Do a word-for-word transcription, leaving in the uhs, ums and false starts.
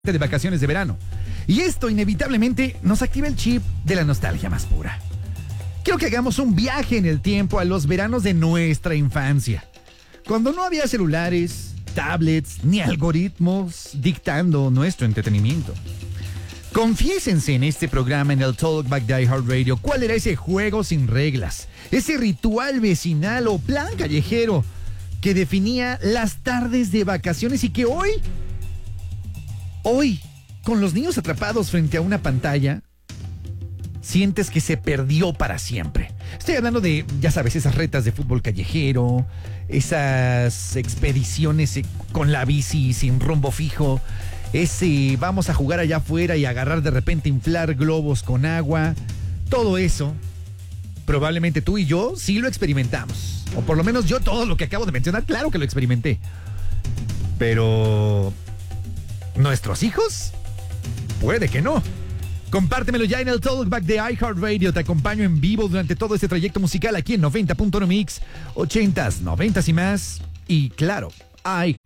de vacaciones de verano. Y esto inevitablemente nos activa el chip de la nostalgia más pura. Quiero que hagamos un viaje en el tiempo a los veranos de nuestra infancia, cuando no había celulares, tablets, ni algoritmos dictando nuestro entretenimiento. Confiésense en este programa, en el Talkback de iHeartRadio, cuál era ese juego sin reglas, ese ritual vecinal o plan callejero que definía las tardes de vacaciones y que hoy, hoy, con los niños atrapados frente a una pantalla, sientes que se perdió para siempre. Estoy hablando de, ya sabes, esas retas de fútbol callejero, esas expediciones con la bici sin rumbo fijo, ese vamos a jugar allá afuera y agarrar de repente, inflar globos con agua. Todo eso, probablemente tú y yo sí lo experimentamos. O por lo menos yo todo lo que acabo de mencionar, claro que lo experimenté. Pero ¿nuestros hijos? Puede que no. Compártemelo ya en el Talkback de iHeartRadio. Te acompaño en vivo durante todo este trayecto musical aquí en noventa punto uno Mix, ochentas, noventas y más. Y claro, iHeartRadio.